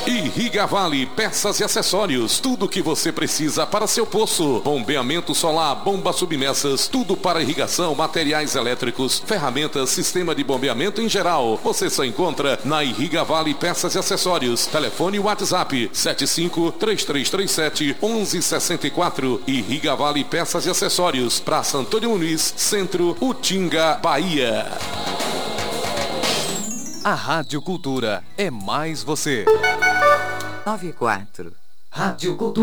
Irriga Vale, peças e acessórios, tudo o que você precisa para seu poço. Bombeamento solar, bombas submersas, tudo para irrigação, materiais elétricos, ferramentas, sistema de bombeamento em geral. Você só encontra na Irriga Vale Peças e Acessórios. Telefone WhatsApp 75-3337-1164. Irriga Vale Peças e Acessórios, Praça Antônio Muniz, Centro, Utinga, Bahia. A Rádio Cultura é mais você. 94. Rádio Cultura.